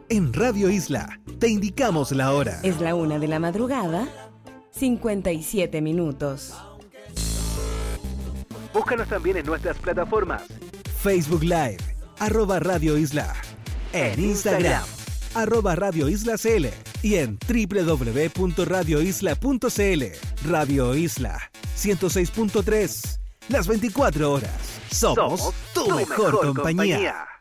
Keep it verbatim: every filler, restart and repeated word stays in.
En Radio Isla te indicamos la hora. Es la una de la madrugada, cincuenta y siete minutos. Búscanos también en nuestras plataformas. Facebook Live, arroba Radio Isla. En Instagram, arroba Radio Isla C L. Y en doble u doble u doble u punto radio isla punto c l. Radio Isla, ciento seis punto tres. Las veinticuatro horas. Somos, Somos tu, tu mejor, mejor compañía. compañía.